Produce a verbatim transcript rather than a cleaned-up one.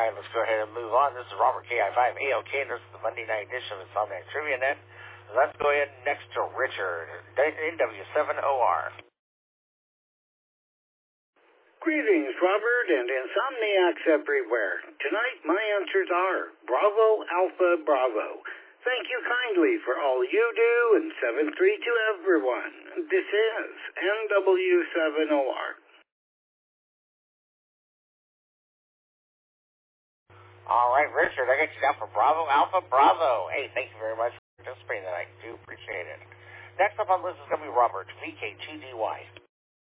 right, let's go ahead and move on. This is Robert K I five A L K, and this is the Monday night edition of Insomniac Trivia Net. Let's go ahead next to Richard, N W seven O R. Greetings, Robert and Insomniacs everywhere. Tonight, my answers are Bravo, Alpha, Bravo. Thank you kindly for all you do, and seven three to everyone. This is N W seven O R. All right, Richard, I got you down for Bravo, Alpha, Bravo. Hey, thank you very much for participating tonight. I do appreciate it. Next up on the list is going to be Robert, V K two D Y.